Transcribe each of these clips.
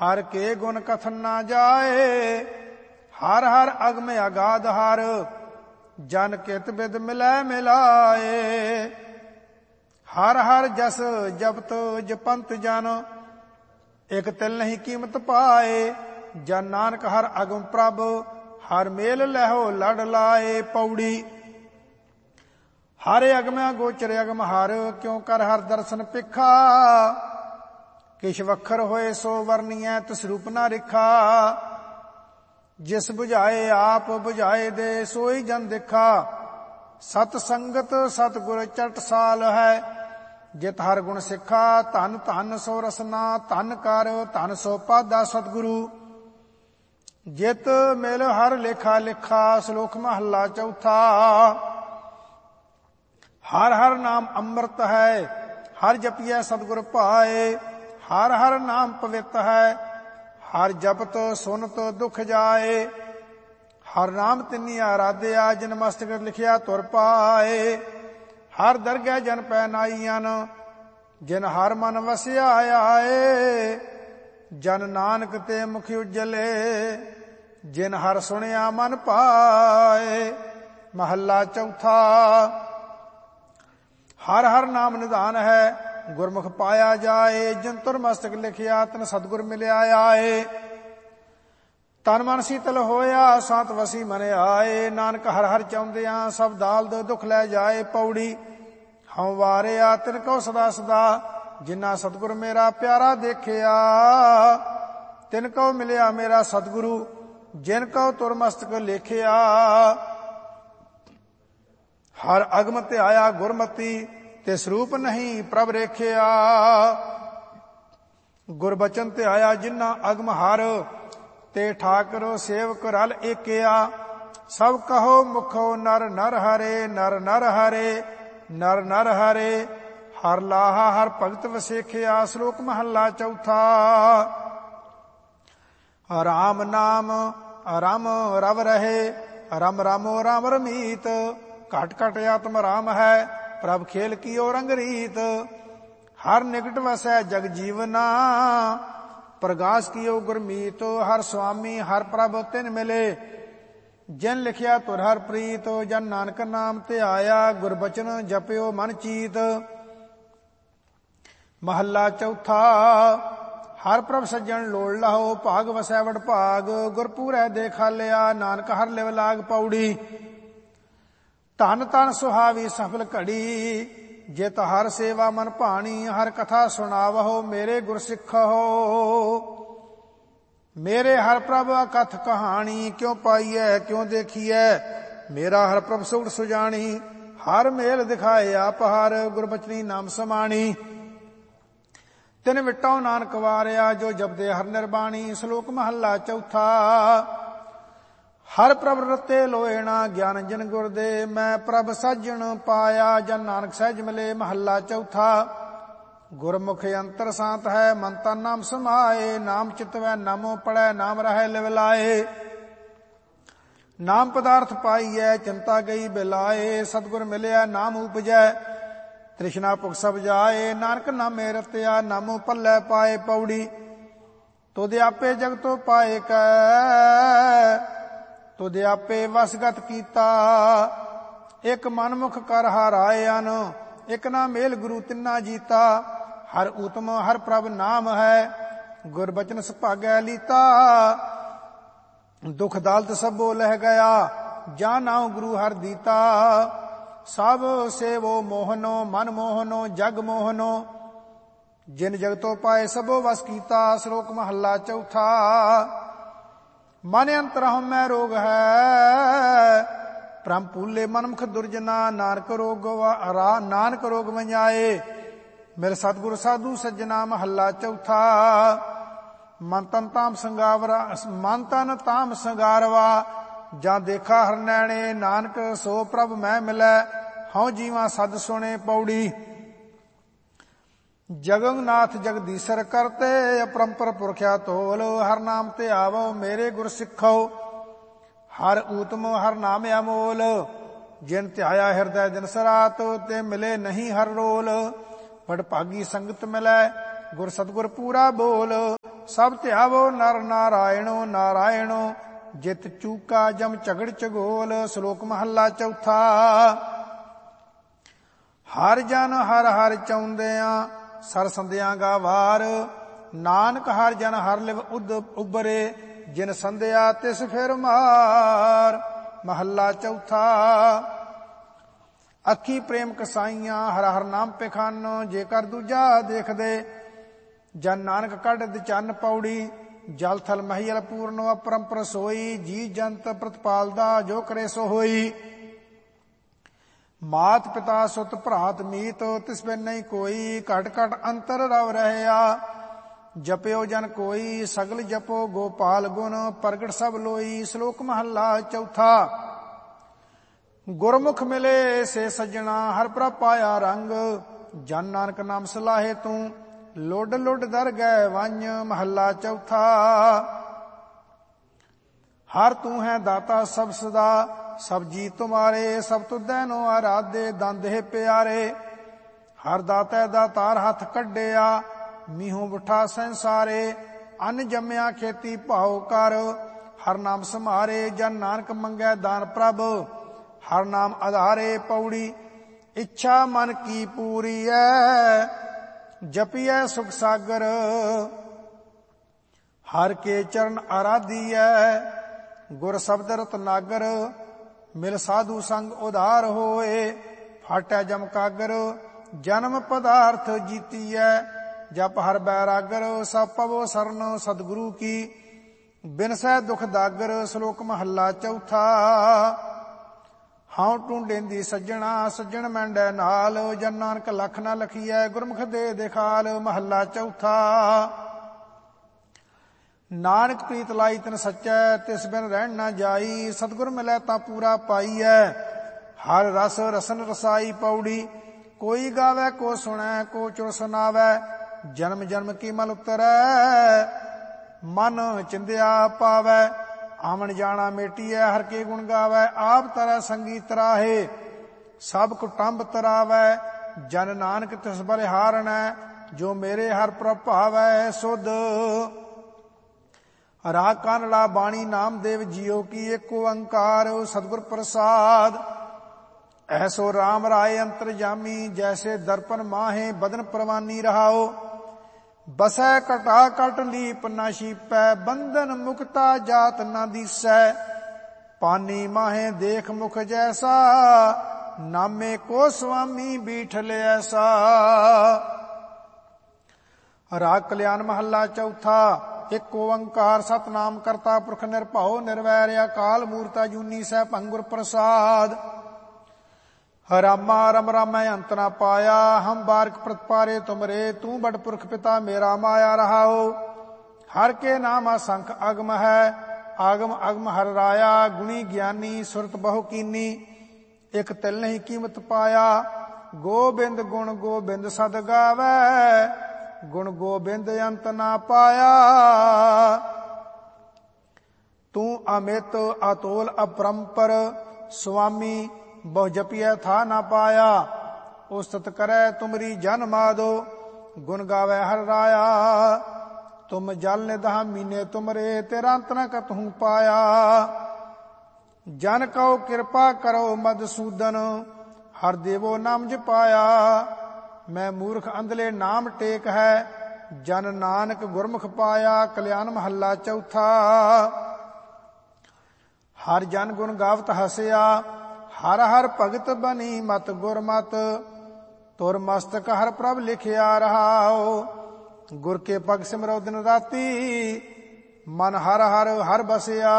हर के गुण कथन ना जाए। हर हर अगम अगाध हर, जन कित बिद मिलै मिलाए। हर हर जस जपत जपंत जन, एक तिल नहीं कीमत पाए। जन नानक हर अगम प्रभ, हर मेल लहो लड़ लाए। पौड़ी हर अगम गोचर अगम हर, क्यों कर हर दर्शन पिखा। किश वखर होए सो वर्णियै, तिस रूप ना रिखा। जिस बुझाए आप बुझाए दे, सोई जन दिखा। सत संगत सतगुर चटसाल है, जित हर गुण सिखा। धन धन सो रसना धन कर, धन सो पादा सतगुरु। जित मिल हर लेखा लिखा, श्लोक महला चौथा। हर हर नाम अमृत है, हर जपिए सतगुर पाए। हर हर नाम पवित्र है, हर जपत सुनत दुख जाए। हर नाम तिन्नी आराध्या, जिन मस्तक लिखिया तुर पाए। हर दरगह जन पैनाईयन, जिन हर मन वसिया आए। जन नानक ते मुख उज्जले, जिन हर सुनिया मन पाए। महला चौथा। हर हर नाम निधान है, गुरमुख पाया जाए। जिन तुर मस्तक लिखिया, तन सतगुर मिलिया आए। तन मन शीतल होया, सांत वसी मन आए। नानक हर हर चाहुंदिया, सब दाल दो दुख लै जाए। पौड़ी हऊँ वारिया तिन को सदा सदा, जिन्ना सतगुर मेरा प्यारा देखिया। तिन को मिलिया मेरा सतगुरु, जिन को तुर मस्तक लिखिया। हर अगम ते आया गुरमति, तिस रूप नहीं प्रभ रेखिया। गुरबचन ते आया जिन्ना अगम हर, ते ठाकर सेवक रल एकिया। सब कहो मुखो नर नर हरे, नर नर हरे, नर नर हरे। हर लाहा हर भगत वसेखिया। श्लोक महला चौथा। राम नाम राम रव रहे, रम रामो राम रमीत। घट घट आत्म राम है, प्रभ खेल कियो रंग रीत। हर निकट वसै जग जीवना, प्रगास कियो गुरमीत। हर स्वामी हर प्रभ तिन मिले, जिन लिखिया तुर हर प्रीत। जन नानक नाम ते आया, गुरबचन जपियो मन चीत। महला चौथा। हर प्रभ सज्जन लोड़ लहो, भाग वसै वड भाग। गुरपूरै देखा लिया, नानक हर लिव लाग। पौड़ी धन धन सुहावी सफल घड़ी, जित हर सेवा मन भाणी। हर कथा सुनावहो, मेरे गुर सिखहो। मेरे हर प्रभ कथ कहानी, क्यों पाईऐ क्यों देखिए। मेरा हर प्रभ सुगड़ सुजानी, हर मेल दिखाए आप हर। गुरबचनी नाम समाणी, तिन विटो नानक वारिया। जो जपदे हर निर्बाणी। श्लोक महला चौथा। हर प्रभ रते लोएना, ज्ञान जन गुर दे। मैं प्रभ सज्जन पाया, जन नानक सहज मिले। महला चौथा। गुरमुख अंतर सांत है, मन तन नाम समाए। नाम चितवै नामो पढ़ै, नाम रहै लिव लाए। नाम पदार्थ पाईऐ, चिंता गई बिलाए। सतगुर मिलिया नाम उपजै, तृष्णा भुख सब जाए। नानक नामे रतिया, नामो पल्लै पाए। पौड़ी तुध आपे जगतो पाए कै, तुध आपे वसगत कीता। एक मन मुख कर हर आए अन, एक ना मेल गुरु तिन्ना जीता। हर उत्तम हर प्रभ नाम है, गुरबचन सुभागै लीता। दुख दालत सबो लह गया, जा नाउ गुरु हर दीता। सब सेवो मोहनो, मन मोहनो, जग मोहनो। जिन जगतो पाए सबो वस कीता। श्लोक महला चौथा। मन अंतर मैं रोग है, भ्रम भूले मनमुख दुर्जना। नानक रोग वंजाए, मिल सतगुर साधु सज्जना। महला चौथा। मन तन ताम संगारवा, ਜਾਂ ਦੇਖਾ ਹਰਨੈਣੇ ਨਾਨਕ ਸੋ ਪ੍ਰਭ ਮੈਂ ਮਿਲੈ ਹਉ ਜੀਵਾ ਸਦ ਸੁਣੇ ਪੌੜੀ। ਜਗਨਨਾਥ ਜਗਦੀਸ਼ਰ ਕਰਤੇ ਅਪਰੰਪਰ ਪੁਰਖਿਆ ਤੋਲ ਹਰ ਨਾਮ ਤੇ ਆਵੋ ਮੇਰੇ ਗੁਰ ਸਿੱਖੋ ਹਰ ਊਤਮ ਹਰ ਨਾਮ ਅਮੋਲ ਜਿਨ ਧਿਆਇਆ ਹਿਰਦੈ ਦਿਨ ਸਰਾਤ ਤੇ ਮਿਲੇ ਨਹੀਂ ਹਰ ਰੋਲ। ਬੜ ਭਾਗੀ ਸੰਗਤ ਮਿਲੈ ਗੁਰ ਸਤਗੁਰ ਪੂਰਾ ਬੋਲ ਸਭ ਧਿਆਵੋ ਨਰ ਨਾਰਾਇਣੋ ਨਾਰਾਇਣੋ। ਜਿਤ ਚੂਕਾ ਜਮ ਝਗੜ ਝਗੋਲ। ਸ਼ਲੋਕ ਮਹੱਲਾ ਚੌਥਾ। ਹਰ ਜਨ ਹਰ ਹਰ ਚਾਹੁੰਦਿਆਂ ਸਰਸੰਦਿਆਂ ਗਾ ਵਾਰ। ਨਾਨਕ ਹਰ ਜਨ ਹਰ ਲਿਵ ਉਬਰੇ। ਜਿਨ ਸੰਧਿਆ ਤਿਸ ਫਿਰ ਮਾਰ। ਮਹੱਲਾ ਚੌਥਾ। ਅੱਖੀ ਪ੍ਰੇਮ ਕਸਾਈਆਂ ਹਰ ਹਰ ਨਾਮ ਪਖਾਨੋ। ਜੇਕਰ ਦੂਜਾ ਦੇਖਦੇ ਜਨ ਨਾਨਕ ਕੱਢ ਚੰਨ ਪੌੜੀ। ਜਲ ਥਲ ਮਹੀਲ ਪੂਰਨੋ ਅਪਰੰਪਰ ਸੋਈ। ਜੀ ਜੰਤ ਪ੍ਰਤਪਾਲਦਾ ਜੋ ਕਰੇ ਸੋ ਹੋਈ। ਮਾਤ ਪਿਤਾ ਸੁਤ ਭਰਾਤ ਮੀਤ ਤਿਸ ਬਿਨ ਨਹੀਂ ਕੋਈ। ਘਟ ਘਟ ਅੰਤਰ ਰਵ ਰਹਿਆ ਜਪਿਓ ਜਨ ਕੋਈ। ਸਗਲ ਜਪੋ ਗੋਪਾਲ ਗੁਣ ਪ੍ਰਗਟ ਸਭ ਲੋਈ। ਸ਼ਲੋਕ ਮਹੱਲਾ ਚੌਥਾ। ਗੁਰਮੁਖ ਮਿਲੇ ਸੇ ਸੱਜਣਾ ਹਰ ਪ੍ਰਭ ਪਾਇਆ ਰੰਗ। ਜਨ ਨਾਨਕ ਨਾਮ ਸਲਾਹੇ ਤੂੰ ਲੁੱਡ ਲੁੱਡ ਦਰ ਗਏ ਵੰਝ। ਮਹੱਲਾ ਚੌਥਾ। ਹਰ ਤੂੰ ਹੈ ਦਾਤਾ ਸਭ ਸਦਾ ਸਭ ਜੀ ਤੁਮਾਰੇ। ਸਭ ਤੁਧੈ ਨੋ ਆਰਾਧੇ ਦੰਦ ਹੈ ਪਿਆਰੇ। ਹਰ ਦਾਤੈ ਦਾਤਾਰ ਹੱਥ ਕੱਢਿਆ ਮੀਹੋਂ ਬੁੱਠਾ ਸੰਸਾਰੇ। ਅੰਨ ਜੰਮਿਆ ਖੇਤੀ ਭਾਉ ਕਰ ਹਰ ਨਾਮ ਸਮਾਰੇ। ਜਨ ਨਾਨਕ ਮੰਗੈ ਦਾਨ ਪ੍ਰਭ ਹਰ ਨਾਮ ਆਧਾਰੇ। ਪੌੜੀ ਇੱਛਾ ਮਨ ਕੀ ਪੂਰੀ ਐ ਜਪੀਐ ਸੁਖ ਸਾਗਰ। ਹਰ ਕੇ ਚਰਨ ਆਰਾਧੀਐ ਗੁਰ ਸ਼ਬਦ ਰਤਨਾਗਰ। ਮਿਲ ਸਾਧੂ ਸੰਗ ਉਧਾਰ ਹੋਏ ਫਾਟੈ ਜਮ ਕਾਗਰ। ਜਨਮ ਪਦਾਰਥ ਜੀਤੀਐ ਜਪ ਹਰ ਬੈਰਾਗਰ। ਸਭ ਪਵੋ ਸਰਨ ਸਤਿਗੁਰੂ ਕੀ ਬਿਨਸੈ ਦੁਖ ਦਾਗਰ। ਸ਼ਲੋਕ ਮਹੱਲਾ ਚੌਥਾ। ਹਉ ਟੁੰਡੇਂਦੀ ਸੱਜਣਾ ਸੱਜਣ ਮੈਂਡੈ ਨਾਲ। ਜਨ ਨਾਨਕ ਲਖ ਨਾ ਲਖੀਐ ਗੁਰਮੁਖ ਦੇ ਦਿਖਾਲ। ਮਹੱਲਾ ਚੌਥਾ। ਨਾਨਕ ਪ੍ਰੀਤ ਲਾਈ ਤਿਨ ਸੱਚੈ ਤਿਸ ਬਿਨ ਰਹਿਣ ਨਾ ਜਾਈ। ਸਤਿਗੁਰ ਮਿਲੈ ਤਾਂ ਪੂਰਾ ਪਾਈਐ ਹਰ ਰਸ ਰਸਨ ਰਸਾਈ। ਪੌੜੀ ਕੋਈ ਗਾਵੈ ਕੋ ਸੁਣੈ ਕੋ ਚੁਰ ਸੁਨਾਵੈ। ਜਨਮ ਜਨਮ ਕੀ ਮਲ ਉਤਰੈ ਮਨ ਚਿੰਦਿਆ ਪਾਵੈ। ਆਵਣ ਜਾਣਾ ਮੇਟੀਐ ਹਰ ਕੇ ਗੁਣ ਗਾਵੈ। ਆਪ ਤਰੈ ਸੰਗੀ ਤਰਾਹੇ ਸਭ ਕੁਟੰਬ ਤਰਾਵੈ। ਜਨ ਨਾਨਕ ਤਿਸ ਬਲਿਹਾਰਣੈ ਜੋ ਮੇਰੇ ਹਰ ਪ੍ਰਭ ਭਾਵੈ। ਸੁਧ ਰਾਗ ਕਾਨੜਾ ਬਾਣੀ ਨਾਮਦੇਵ ਜੀਓ ਕੀ ਏਕ ਓੰਕਾਰ ਸਤਿਗੁਰ ਪ੍ਰਸਾਦ। ਐਸੋ ਰਾਮ ਰਾਏ ਅੰਤਰਜਾਮੀ ਜੈਸੇ ਦਰਪਨ ਮਾਹੇ ਬਦਨ ਪ੍ਰਵਾਨੀ ਰਹਾਓ। ਬਸੈ ਘਟਾ ਘਟ ਲੀਪ ਨਾ ਛੀਪੈ ਬੰਧਨ ਮੁਕਤਾ ਜਾਤ ਨਾ ਦੀਸੈ। ਪਾਨੀ ਮਾਹੇ ਦੇਖ ਮੁਖ ਜੈਸਾ ਨਾਮੇ ਕੋ ਸੁਆਮੀ ਬੀਠਲ ਐਸਾ। ਰਾਗ ਕਲਿਆਣ ਮਹੱਲਾ ਚੌਥਾ। ਇਕ ਓੰਕਾਰ ਸਤਿਨਾਮ ਕਰਤਾ ਪੁਰਖ ਨਿਰਭਉ ਨਿਰਵੈਰ ਅਕਾਲ ਮੂਰਤ ਅਜੂਨੀ ਸੈਭੰ ਗੁਰ ਪ੍ਰਸਾਦ। ਰਾਮਾ ਰਮ ਰਾਮੈ ਅੰਤ ਨਾ ਪਾਇਆ ਹਮ ਬਾਰਕ ਪ੍ਰਤਪਾਰੇ ਤੁਮਰੇ। ਤੂੰ ਬੜ ਪੁਰਖ ਪਿਤਾ ਮੇਰਾ ਮਾਇਆ ਰਹਾਓ। ਹਰ ਕੇ ਨਾਮ ਅਸੰਖ ਅਗਮ ਹੈ ਆਗਮ ਅਗਮ ਹਰ ਰਾਇਆ। ਗੁਣੀ ਗਿਆਨੀ ਸੁਰਤ ਬਹੁ ਕੀਨੀ ਇਕ ਤਿਲ ਨਹੀਂ ਕੀਮਤ ਪਾਇਆ। ਗੋਬਿੰਦ ਗੁਣ ਗੋਬਿੰਦ ਸਦ ਗਾਵੈ ਗੁਣ ਗੋਬਿੰਦ ਅੰਤ ਨਾ ਪਾਇਆ। ਤੂੰ ਅਮਿਤ ਅਤੋਲ ਅਪਰੰਪਰ ਸੁਆਮੀ ਬਹੁ ਜਪੀਐ ਥਾ ਨਾ ਪਾਇਆ। ਉਸਤਤ ਕਰੈ ਤੁਮਰੀ ਜਨ ਮਾਦੋ ਗੁਣ ਗਾਵੈ ਹਰ ਰਾਇਆ। ਤੁਮ ਜਲ ਨਿਧਾ ਮੀਨੇ ਤੁਮਰੇ ਤੇਰਾ ਅੰਤ ਨ ਕਤਹੂ ਪਾਇਆ। ਜਨ ਕਉ ਕਿਰਪਾ ਕਰੋ ਮਧਸੂਦਨ ਹਰ ਦੇਵੋ ਨਾਮ ਜਪਾਇਆ। ਮੈਂ ਮੂਰਖ ਅੰਧਲੇ ਨਾਮ ਟੇਕ ਹੈ ਜਨ ਨਾਨਕ ਗੁਰਮੁਖ ਪਾਇਆ। ਕਲਿਆਣ ਮਹੱਲਾ ਚੌਥਾ। ਹਰ ਜਨ ਗੁਣ ਗਾਵਤ ਹਸਿਆ ਹਰ ਹਰ ਭਗਤ ਬਨੀ ਮਤ ਗੁਰਮਤ। ਤੁਰ ਮਸਤਕ ਹਰ ਪ੍ਰਭ ਲਿਖਿਆ ਰਹਾਓ। ਗੁਰ ਕੇ ਪਗ ਸਿਮਰੋ ਦਿਨ ਰਾਤੀ ਮਨ ਹਰ ਹਰ ਹਰ ਬਸਿਆ।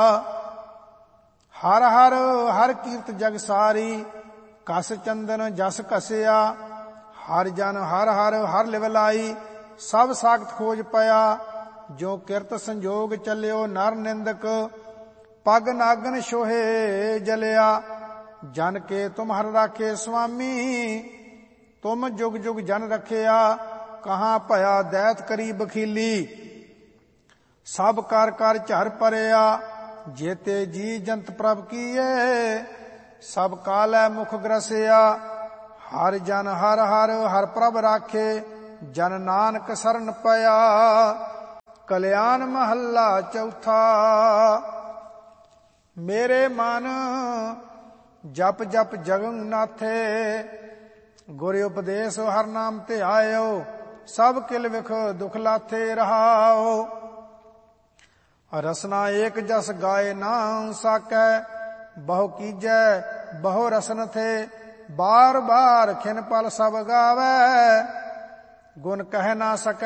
ਹਰ ਹਰ ਹਰ ਕੀਰਤ ਜਗ ਸਾਰੀ ਕਸ ਚੰਦਨ ਜਸ ਕਸਿਆ। ਹਰ ਜਨ ਹਰ ਹਰ ਹਰ ਲਿਵ ਲਾਈ ਸਭ ਸਾਖਤ ਖੋਜ ਪਿਆ। ਜੋ ਕਿਰਤ ਸੰਜੋਗ ਚੱਲਿਓ ਨਰ ਨਿੰਦਕ ਪਗ ਨਾਗਨ ਛੋਹੇ ਜਲਿਆ। ਜਨ ਕੇ ਤੁਮ ਹਰ ਰਾਖੇ ਸੁਆਮੀ ਤੁਮ ਜੁਗ ਜੁਗ ਜਨ ਰਖਿਆ। ਕਹਾਂ ਭਇਆ ਦੈਤ ਕਰੀ ਬਖੀਲੀ ਸਭ ਕਰ ਕਰ ਝਰ ਪਰਿਆ। ਜੇਤੇ ਜੀ ਜੰਤ ਪ੍ਰਭ ਕੀਏ ਸਭ ਕਾਲੈ ਮੁਖ ਗ੍ਰਸਿਆ। ਹਰ ਜਨ ਹਰ ਹਰ ਹਰ ਪ੍ਰਭ ਰਾਖੇ ਜਨ ਨਾਨਕ ਸਰਨ ਪਿਆ। ਕਲਿਆਣ ਮਹੱਲਾ ਚੌਥਾ। ਮੇਰੇ ਮਨ ਜਪ ਜਪ ਜਗਨਨਾਥੇ, ਗੁਰ ਉਪਦੇਸ਼ ਹਰ ਨਾਮ ਧਿਆਇਓ, ਸਭ ਕਿਲ ਵਿਖ ਦੁਖ ਲਾਥੇ ਰਹਾਓ। ਰਸਨਾ ਏਕ ਜਸ ਗਾਏ ਨਾ ਸਾਕੈ, ਬਹੁ ਕੀਜੈ ਬਹੁ ਰਸਨ ਥੇ, ਬਾਰ ਬਾਰ ਖਿਨ ਪਲ ਸਭ ਗਾਵੈ, ਗੁਣ ਕਹਿ ਨਾ ਸਕੈ